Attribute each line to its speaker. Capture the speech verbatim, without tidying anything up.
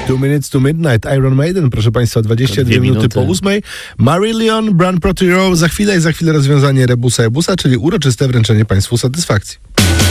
Speaker 1: Two Minutes to Midnight, Iron Maiden, proszę Państwa, dwadzieścia dwie minuty, minuty po ósmej. Marillion, Brand Proterow, za chwilę i za chwilę rozwiązanie rebusa ebusa, czyli uroczyste wręczenie Państwu satysfakcji.